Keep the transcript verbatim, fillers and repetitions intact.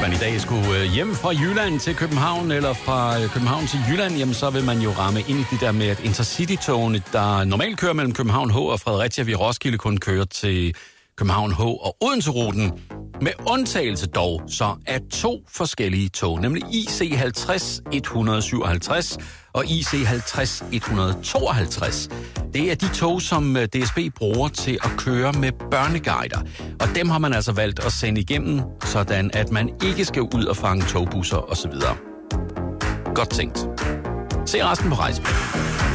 man i dag skulle hjem fra Jylland til København, eller fra København til Jylland, jamen så vil man jo ramme ind i det der med, at Intercity-togene, der normalt kører mellem København H og Fredericia via Roskilde, kun kører til København H og Odense-ruten. Med undtagelse dog, så er to forskellige tog, nemlig I C halvtreds et hundrede syvoghalvtreds og I C halvtreds et hundrede tooghalvtreds. Det er de tog, som D S B bruger til at køre med børneguider. Og dem har man altså valgt at sende igennem, sådan at man ikke skal ud og fange togbusser osv. Godt tænkt. Se resten på Rejseplanen.